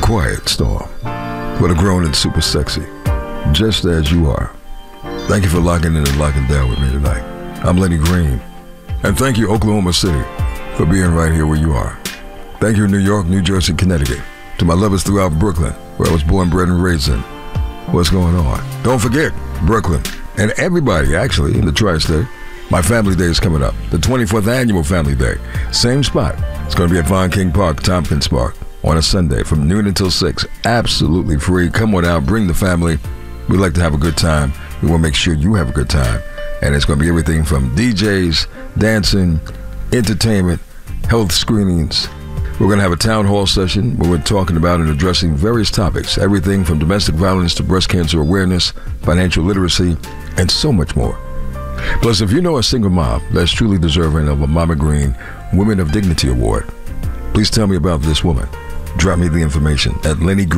Quiet Storm, for the grown and super sexy, just as you are. Thank you for locking in and locking down with me tonight. I'm Lenny Green, and thank you, Oklahoma City, for being right here where you are. Thank you, New York, New Jersey, Connecticut, to my lovers throughout Brooklyn, where I was born, bred, and raised in. What's going on? Don't forget, Brooklyn, and everybody, actually, in the tri-state, my family day is coming up, the 24th annual family day. Same spot. It's going to be at Von King Park, Tompkins Park, on a Sunday from noon until 6. Absolutely free. Come on out, bring the family. We'd like to have a good time. We want to make sure you have a good time. And it's going to be everything from DJs, dancing, entertainment, health screenings. We're going to have a town hall session where we're talking about and addressing various topics, everything from domestic violence to breast cancer awareness, financial literacy, and so much more. Plus, if you know a single mom that's truly deserving of a Mama Green Women of Dignity Award, please tell me about this woman. Drop me the information at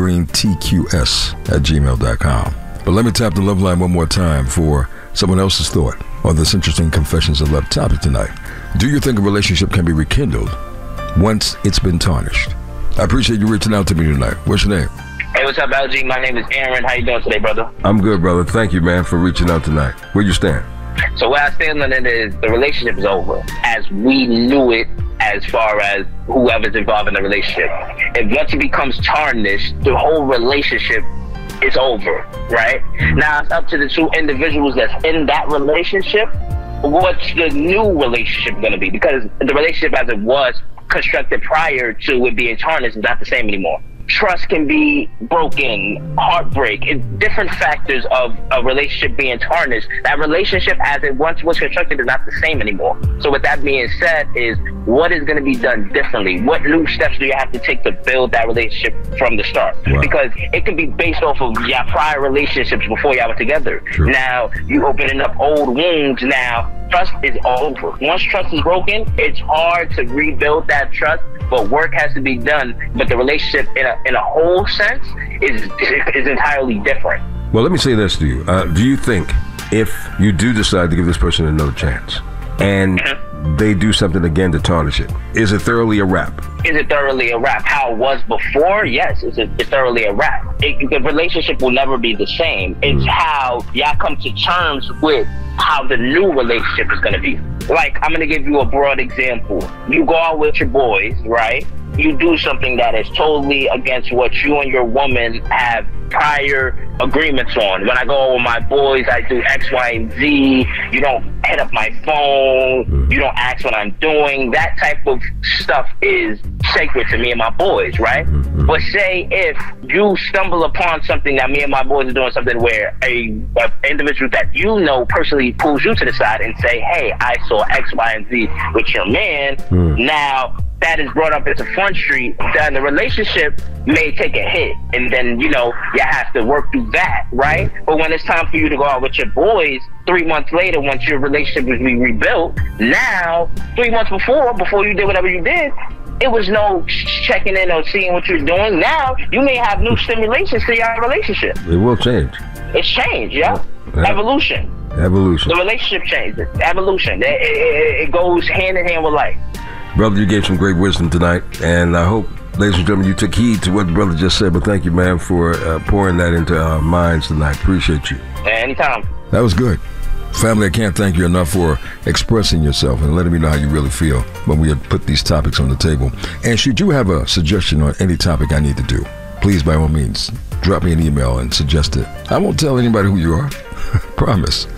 LennyGreenTQS@gmail.com. But let me tap the love line one more time for someone else's thought on this interesting Confessions of Love topic tonight. Do you think a relationship can be rekindled once it's been tarnished? I appreciate you reaching out to me tonight. What's your name? Hey, what's up, LG? My name is Aaron. How you doing today, brother? I'm good, brother. Thank you, man, for reaching out tonight. Where you stand? So where I stand on it is the relationship is over as we knew it, as far as whoever's involved in the relationship. If once it becomes tarnished, the whole relationship is over, right? Now it's up to the two individuals that's in that relationship. What's the new relationship going to be? Because the relationship as it was constructed prior to it being tarnished is not the same anymore. Trust can be broken, heartbreak, different factors of a relationship being tarnished. That relationship as it once was constructed is not the same anymore. So with that being said is what is going to be done differently? What new steps do you have to take to build that relationship from the start? Wow. Because it can be based off of your prior relationships before y'all were together. Sure. Now you opening up old wounds. Now trust is over. Once trust is broken, it's hard to rebuild that trust. But work has to be done. But the relationship, in a whole sense, is entirely different. Well, let me say this to you. Do you think if you do decide to give this person another chance, and they do something again to tarnish it, is it thoroughly a wrap? Is it thoroughly a wrap? How it was before? Yes, it's thoroughly a wrap. The relationship will never be the same. It's how y'all come to terms with how the new relationship is going to be. Like, I'm going to give you a broad example. You go out with your boys, right? You do something that is totally against what you and your woman have prior agreements on. When I go out with my boys, I do X, Y, and Z. You don't hit up my phone. You don't ask what I'm doing. That type of stuff is sacred to me and my boys, right? But say if you stumble upon something that me and my boys are doing, something where a individual that you know personally pulls you to the side and say, hey, I saw X, Y, and Z with your man. Now that is brought up into Front Street, then the relationship may take a hit, and then you have to work through that, right? But when it's time for you to go out with your boys 3 months later, once your relationship was rebuilt, now 3 months before you did whatever you did, it was no checking in or seeing what you're doing. Now you may have new stimulations to your relationship. It will change. It's change, yeah. Evolution. The relationship changes. Evolution. It goes hand in hand with life. Brother, you gave some great wisdom tonight, and I hope, ladies and gentlemen, you took heed to what the brother just said. But thank you, man, for pouring that into our minds tonight. Appreciate you. Anytime. That was good. Family, I can't thank you enough for expressing yourself and letting me know how you really feel when we have put these topics on the table. And should you have a suggestion on any topic I need to do, please, by all means, drop me an email and suggest it. I won't tell anybody who you are. Promise.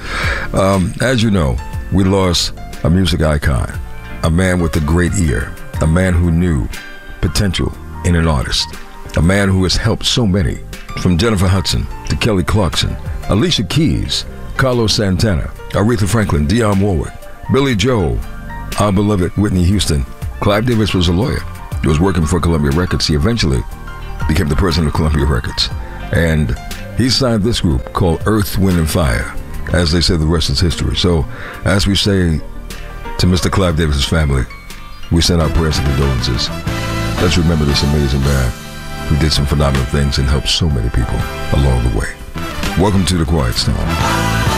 As you know, we lost a music icon, a man with a great ear, a man who knew potential in an artist, a man who has helped so many, from Jennifer Hudson to Kelly Clarkson, Alicia Keys, Carlos Santana, Aretha Franklin, Dionne Warwick, Billy Joel, our beloved Whitney Houston. Clive Davis was a lawyer. He was working for Columbia Records. He eventually became the president of Columbia Records. And he signed this group called Earth, Wind, and Fire. As they say, the rest is history. So, as we say to Mr. Clive Davis's family, we send our prayers and condolences. Let's remember this amazing man who did some phenomenal things and helped so many people along the way. Welcome to The Quiet Storm.